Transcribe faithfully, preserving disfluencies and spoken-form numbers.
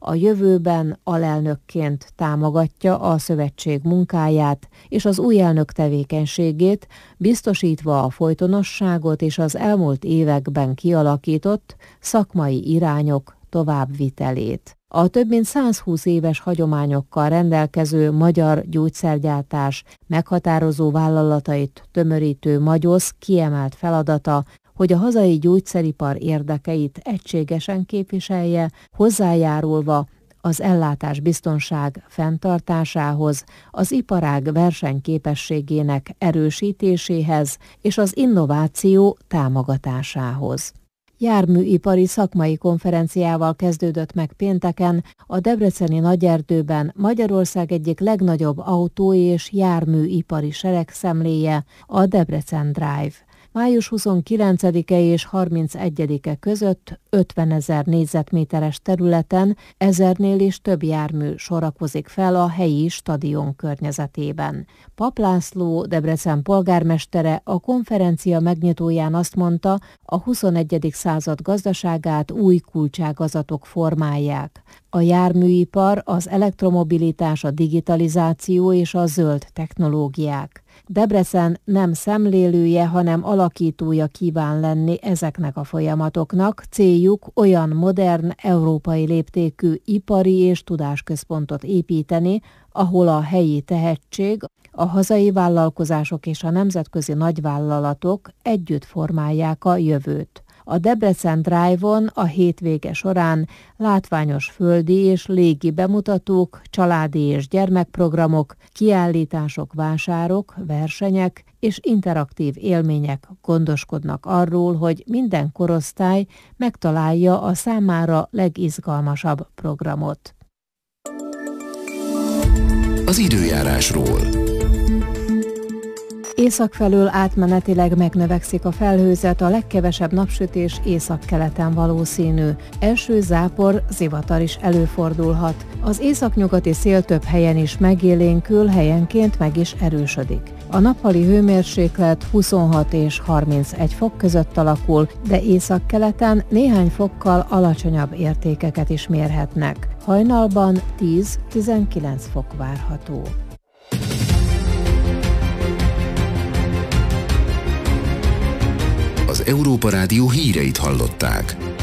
a jövőben alelnökként támogatja a szövetség munkáját és az új elnök tevékenységét, biztosítva a folytonosságot és az elmúlt években kialakított szakmai irányok továbbvitelét. A több mint százhúsz éves hagyományokkal rendelkező magyar gyógyszergyártás meghatározó vállalatait tömörítő Magyarsz kiemelt feladata, hogy a hazai gyógyszeripar érdekeit egységesen képviselje, hozzájárulva az ellátásbiztonság fenntartásához, az iparág versenyképességének erősítéséhez és az innováció támogatásához. Járműipari szakmai konferenciával kezdődött meg pénteken a debreceni Nagyerdőben Magyarország egyik legnagyobb autó- és járműipari seregszemléje, a Debrecen Drive. május huszonkilencedike és harmincegyedike között ötvenezer négyzetméteres területen ezernél is több jármű sorakozik fel a helyi stadion környezetében. Pap László, Debrecen polgármestere a konferencia megnyitóján azt mondta, a huszonegyedik század gazdaságát új kulcságazatok formálják. A járműipar, az elektromobilitás, a digitalizáció és a zöld technológiák. Debrecen nem szemlélője, hanem alakítója kíván lenni ezeknek a folyamatoknak, céljuk olyan modern, európai léptékű ipari és tudásközpontot építeni, ahol a helyi tehetség, a hazai vállalkozások és a nemzetközi nagyvállalatok együtt formálják a jövőt. A Debrecen Drive-on a hétvége során látványos földi és légi bemutatók, családi és gyermekprogramok, kiállítások, vásárok, versenyek és interaktív élmények gondoskodnak arról, hogy minden korosztály megtalálja a számára legizgalmasabb programot. Az időjárásról. Észak felől átmenetileg megnövekszik a felhőzet, a legkevesebb napsütés északkeleten valószínű. Eső, zápor, zivatar is előfordulhat. Az északnyugati szél több helyen is megélénkül, helyenként meg is erősödik. A nappali hőmérséklet huszonhat és harmincegy fok között alakul, de északkeleten néhány fokkal alacsonyabb értékeket is mérhetnek. Hajnalban tíz-tizenkilenc fok várható. Az Európa Rádió híreit hallották.